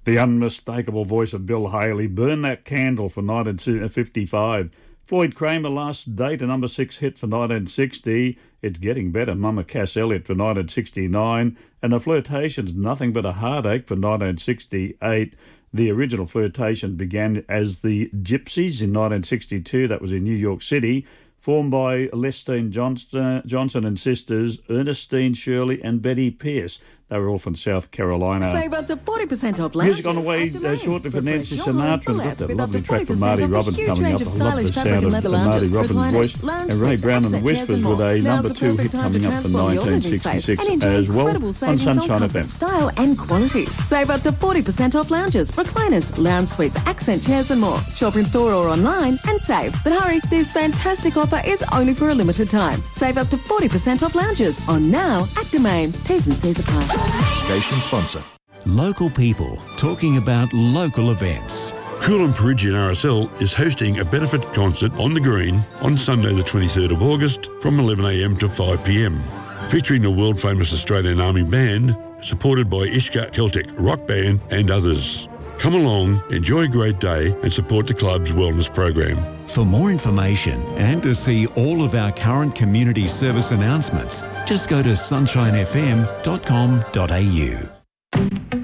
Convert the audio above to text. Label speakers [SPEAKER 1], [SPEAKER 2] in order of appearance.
[SPEAKER 1] The unmistakable voice of Bill Haley, Burn That Candle for 1955. Floyd Kramer, Last Date, a number 6 hit for 1960. It's Getting Better, Mama Cass Elliot for 1969. And The Flirtations, Nothing But a Heartache for 1968. The original Flirtation began as the Gypsies in 1962. That was in New York City, formed by Lestine Johnson and sisters Ernestine Shirley and Betty Pierce. They were all from South Carolina.
[SPEAKER 2] Save up to 40% off lounges.
[SPEAKER 1] Music on the way shortly for Nancy Sinatra. We've got that lovely track from Marty Robbins coming up. I love the sound of Marty Robbins' voice. And Ray Brown and the Whispers with a number 2 hit coming up for 1966 as well on Sunshine FM.
[SPEAKER 2] Style and quality. Save up to 40% off lounges, recliners, lounge suites, accent chairs and more. Shop in store or online and save. But hurry, this fantastic offer is only for a limited time. Save up to 40% off lounges on now at Domain. T's and C's apply.
[SPEAKER 3] Station sponsor.
[SPEAKER 4] Local people talking about local events.
[SPEAKER 5] Coolum Peregian RSL is hosting a benefit concert on the Green on Sunday the 23rd of August from 11am to 5pm, featuring the world-famous Australian Army Band, supported by Ishka Celtic Rock Band and others. Come along, enjoy a great day and support the club's wellness program.
[SPEAKER 4] For more information and to see all of our current community service announcements, just go to sunshinefm.com.au.